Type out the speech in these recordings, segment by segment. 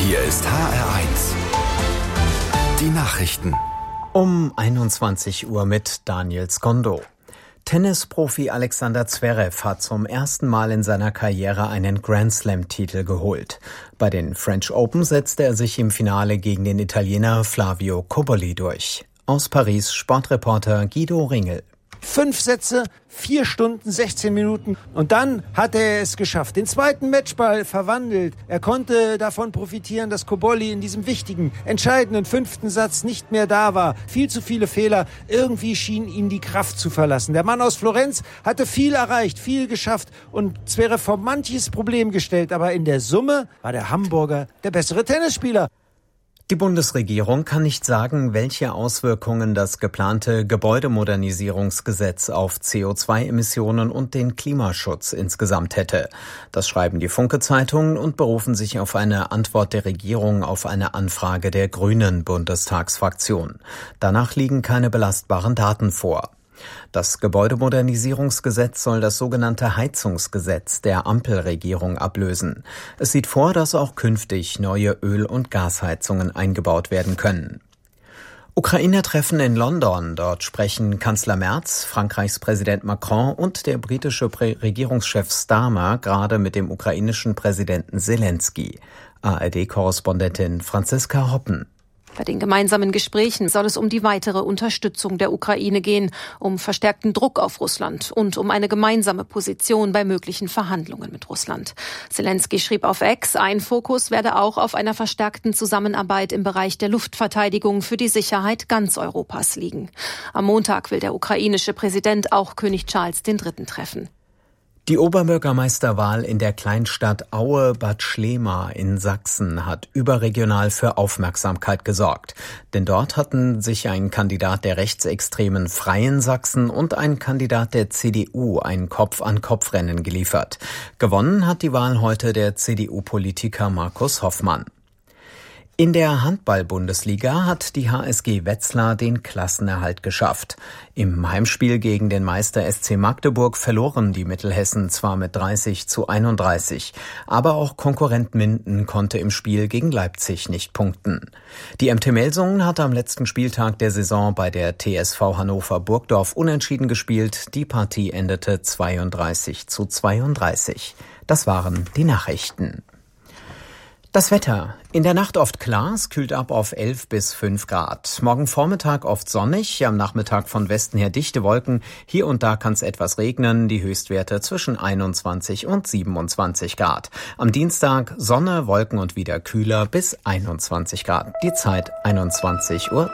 Hier ist HR1. Die Nachrichten. Um 21 Uhr mit Daniel Skondo. Tennisprofi Alexander Zverev hat zum ersten Mal in seiner Karriere einen Grand-Slam-Titel geholt. Bei den French Open setzte er sich im Finale gegen den Italiener Flavio Cobolli durch. Aus Paris Sportreporter Guido Ringel. 5 Sätze, 4 Stunden, 16 Minuten und dann hat er es geschafft. Den zweiten Matchball verwandelt. Er konnte davon profitieren, dass Cobolli in diesem wichtigen, entscheidenden 5. Satz nicht mehr da war. Viel zu viele Fehler. Irgendwie schien ihn die Kraft zu verlassen. Der Mann aus Florenz hatte viel erreicht, viel geschafft und Zverev vor manches Problem gestellt. Aber in der Summe war der Hamburger der bessere Tennisspieler. Die Bundesregierung kann nicht sagen, welche Auswirkungen das geplante Gebäudemodernisierungsgesetz auf CO2-Emissionen und den Klimaschutz insgesamt hätte. Das schreiben die Funke-Zeitungen und berufen sich auf eine Antwort der Regierung auf eine Anfrage der Grünen Bundestagsfraktion. Danach liegen keine belastbaren Daten vor. Das Gebäudemodernisierungsgesetz soll das sogenannte Heizungsgesetz der Ampelregierung ablösen. Es sieht vor, dass auch künftig neue Öl- und Gasheizungen eingebaut werden können. Ukraine-Treffen in London. Dort sprechen Kanzler Merz, Frankreichs Präsident Macron und der britische Regierungschef Starmer gerade mit dem ukrainischen Präsidenten Zelensky. ARD-Korrespondentin Franziska Hoppen. Bei den gemeinsamen Gesprächen soll es um die weitere Unterstützung der Ukraine gehen, um verstärkten Druck auf Russland und um eine gemeinsame Position bei möglichen Verhandlungen mit Russland. Zelensky schrieb auf X, ein Fokus werde auch auf einer verstärkten Zusammenarbeit im Bereich der Luftverteidigung für die Sicherheit ganz Europas liegen. Am Montag will der ukrainische Präsident auch König Charles III. Treffen. Die Oberbürgermeisterwahl in der Kleinstadt Aue-Bad Schlema in Sachsen hat überregional für Aufmerksamkeit gesorgt. Denn dort hatten sich ein Kandidat der rechtsextremen Freien Sachsen und ein Kandidat der CDU ein Kopf-an-Kopf-Rennen geliefert. Gewonnen hat die Wahl heute der CDU-Politiker Markus Hoffmann. In der Handball-Bundesliga hat die HSG Wetzlar den Klassenerhalt geschafft. Im Heimspiel gegen den Meister SC Magdeburg verloren die Mittelhessen zwar mit 30:31, aber auch Konkurrent Minden konnte im Spiel gegen Leipzig nicht punkten. Die MT Melsungen hatte am letzten Spieltag der Saison bei der TSV Hannover Burgdorf unentschieden gespielt. Die Partie endete 32:32. Das waren die Nachrichten. Das Wetter. In der Nacht oft klar, es kühlt ab auf 11 bis 5 Grad. Morgen Vormittag oft sonnig, am Nachmittag von Westen her dichte Wolken. Hier und da kann es etwas regnen, die Höchstwerte zwischen 21 und 27 Grad. Am Dienstag Sonne, Wolken und wieder kühler bis 21 Grad. Die Zeit 21:03 Uhr.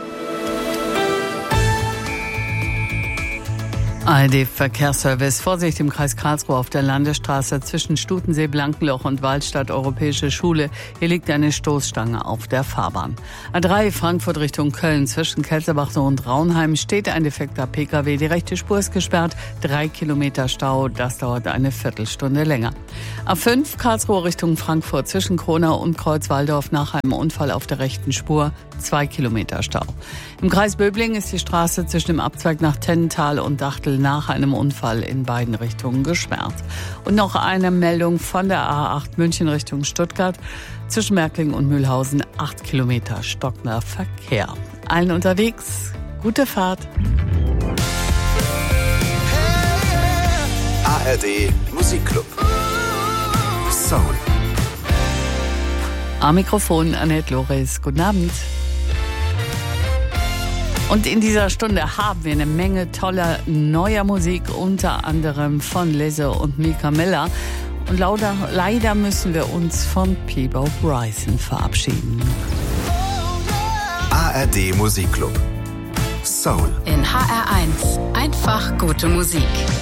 ARD-Verkehrsservice. Vorsicht im Kreis Karlsruhe auf der Landesstraße zwischen Stutensee, Blankenloch und Waldstadt Europäische Schule. Hier liegt eine Stoßstange auf der Fahrbahn. A3 Frankfurt Richtung Köln. Zwischen Kelzerbach und Raunheim steht ein defekter Pkw. Die rechte Spur ist gesperrt. 3 Kilometer Stau. Das dauert eine Viertelstunde länger. A5 Karlsruhe Richtung Frankfurt. Zwischen Kronau und Kreuzwaldorf nach einem Unfall auf der rechten Spur. 2 Kilometer Stau. Im Kreis Böblingen ist die Straße zwischen dem Abzweig nach Tennental und Dachtel nach einem Unfall in beiden Richtungen gesperrt. Und noch eine Meldung von der A8 München Richtung Stuttgart. Zwischen Märklingen und Mühlhausen 8 Kilometer stockender Verkehr. Allen unterwegs, gute Fahrt. ARD Musikclub. Soul. Am Mikrofon Annette Loris. Guten Abend. Und in dieser Stunde haben wir eine Menge toller neuer Musik, unter anderem von Lizzo und Mika Miller. Und leider müssen wir uns von Peabo Bryson verabschieden. ARD Musikclub. Soul. In HR1 einfach gute Musik.